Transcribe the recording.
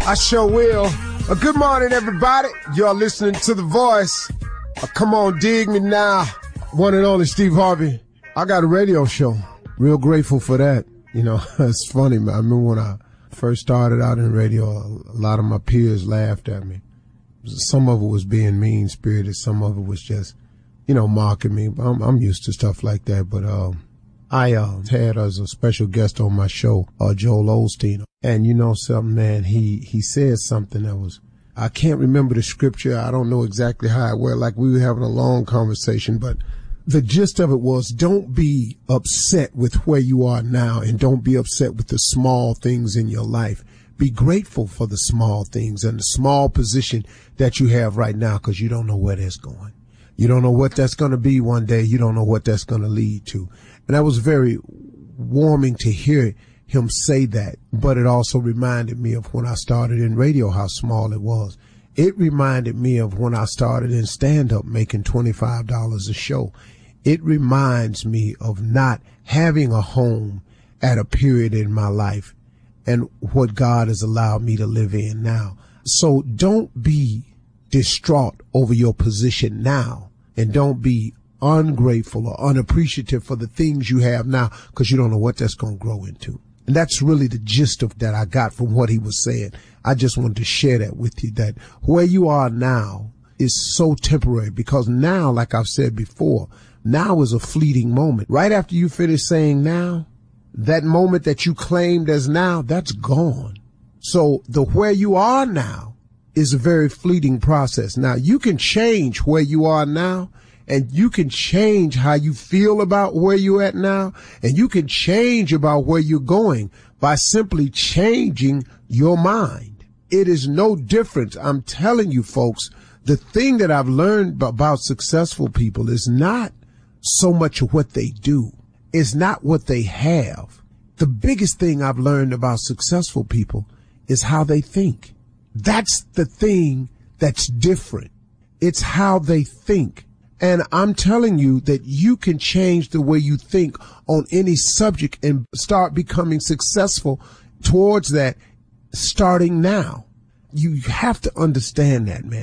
I sure will. Good morning, everybody. You're listening to The Voice. Come on, dig me now. One and only Steve Harvey. I got a radio show. Real grateful for that. You know, it's funny, man. I remember when I first started out in radio, a lot of my peers laughed at me. Some of it was being mean-spirited. Some of it was just, you know, mocking me. I'm used to stuff like that. But I had as a special guest on my show, Joel Osteen. And you know something, man, he said something that was, I can't remember the scripture. I don't know exactly how it went. Like we were having a long conversation, but the gist of it was, don't be upset with where you are now, and don't be upset with the small things in your life. Be grateful for the small things and the small position that you have right now, because you don't know where that's going. You don't know what that's going to be one day. You don't know what that's going to lead to. And that was very warming to hear him say that. But it also reminded me of when I started in radio, how small it was. It reminded me of when I started in stand-up making $25 a show. It reminds me of not having a home at a period in my life and what God has allowed me to live in now. So don't be distraught over your position now, and don't be ungrateful or unappreciative for the things you have now, because you don't know what that's going to grow into. And that's really the gist of that I got from what he was saying. I just wanted to share that with you, that where you are now is so temporary, because now, like I've said before, now is a fleeting moment. Right after you finish saying now, that moment that you claimed as now, that's gone. So the where you are now is a very fleeting process. Now, you can change where you are now, and you can change how you feel about where you're at now, and you can change about where you're going by simply changing your mind. It is no different. I'm telling you, folks, the thing that I've learned about successful people is not so much of what they do. It's not what they have. The biggest thing I've learned about successful people is how they think. That's the thing that's different. It's how they think. And I'm telling you that you can change the way you think on any subject and start becoming successful towards that starting now. You have to understand that, man.